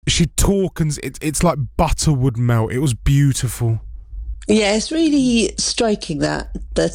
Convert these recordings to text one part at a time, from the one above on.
she'd talk and it's like butter would melt. It was beautiful. Yeah, it's really striking that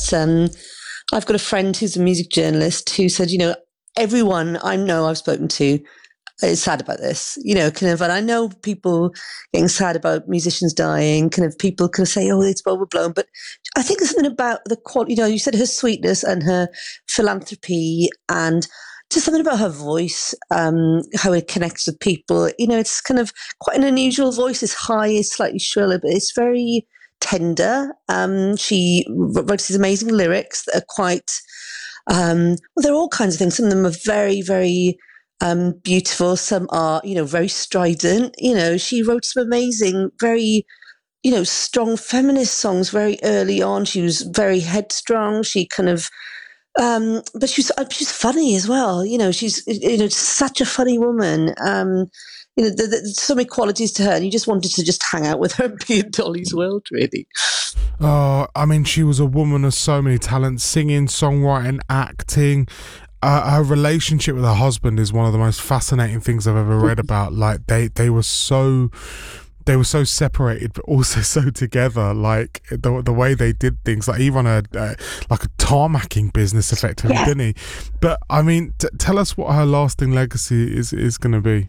I've got a friend who's a music journalist who said, everyone I know I've spoken to is sad about this, and I know people getting sad about musicians dying, people say, oh, it's overblown. But I think there's something about the quality, you said her sweetness and her philanthropy and just something about her voice, how it connects with people. It's kind of quite an unusual voice. It's high, it's slightly shriller, but it's very tender. She wrote these amazing lyrics that are quite, there are all kinds of things. Some of them are very, very beautiful. Some are, very strident. She wrote some amazing, very, strong feminist songs very early on. She was very headstrong. She kind of, but she's funny as well. She's, such a funny woman. There's so many qualities to her, and you just wanted to just hang out with her and be in Dolly's world, really. Oh, I mean, she was a woman of so many talents: singing, songwriting, acting. Her relationship with her husband is one of the most fascinating things I've ever read about. Like they were so separated, but also so together. Like the way they did things. Like he ran a tarmacking business, effectively, didn't he? But I mean, tell us what her lasting legacy is going to be.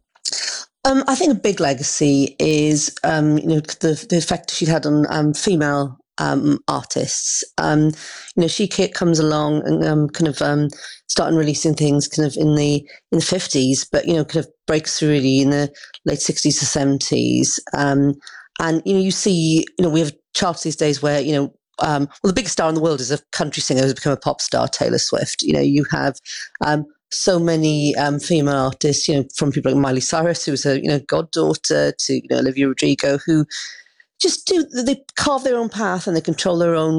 I think a big legacy is, the effect she had on female artists. She comes along and starting releasing things in the 50s, but breaks through really in the late 60s to 70s. And you see, we have charts these days where the biggest star in the world is a country singer who's become a pop star, Taylor Swift. You have so many female artists, from people like Miley Cyrus, who's a goddaughter, to Olivia Rodrigo, who just they carve their own path and they control their own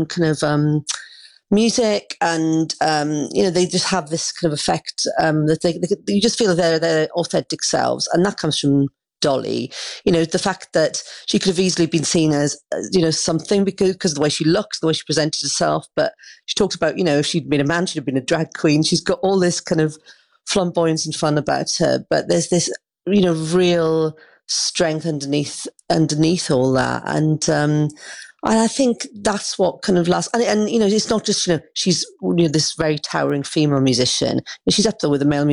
music, and they just have this kind of effect that you just feel they're their authentic selves, and that comes from Dolly. The fact that she could have easily been seen as something because of the way she looks, the way she presented herself, but she talks about if she'd been a man, she'd have been a drag queen. She's got all this kind of flamboyance and fun about her, but there's this real strength underneath all that, and I think that's what kind of lasts. And it's not just she's this very towering female musician. She's up there with the male